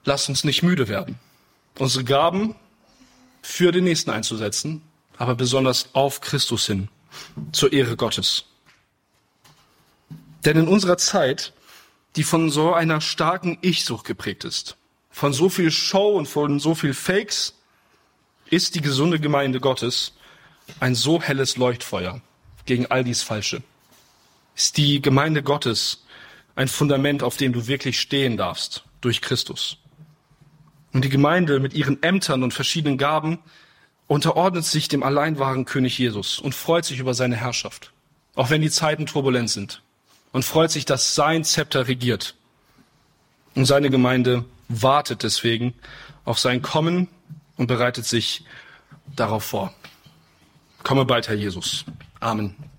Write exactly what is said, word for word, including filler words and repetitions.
lasst uns nicht müde werden, unsere Gaben für den Nächsten einzusetzen, aber besonders auf Christus hin, zur Ehre Gottes. Denn in unserer Zeit, die von so einer starken Ich-Sucht geprägt ist, von so viel Show und von so viel Fakes, ist die gesunde Gemeinde Gottes ein so helles Leuchtfeuer gegen all dies Falsche. Ist die Gemeinde Gottes ein Fundament, auf dem du wirklich stehen darfst, durch Christus. Und die Gemeinde mit ihren Ämtern und verschiedenen Gaben unterordnet sich dem allein wahren König Jesus und freut sich über seine Herrschaft, auch wenn die Zeiten turbulent sind, und freut sich, dass sein Zepter regiert. Und seine Gemeinde wartet deswegen auf sein Kommen und bereitet sich darauf vor. Komme bald, Herr Jesus. Amen.